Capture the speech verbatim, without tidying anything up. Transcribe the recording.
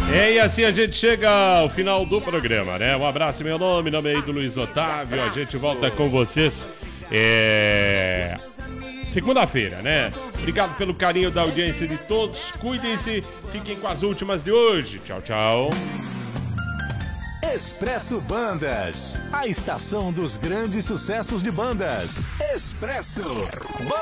É, e assim a gente chega ao final do programa, né? Um abraço, meu nome, nome aí do Luiz Otávio. A gente volta com vocês é... segunda-feira, né? Obrigado pelo carinho da audiência de todos. Cuidem-se, fiquem com as últimas de hoje. Tchau, tchau. Expresso Bandas, a estação dos grandes sucessos de bandas. Expresso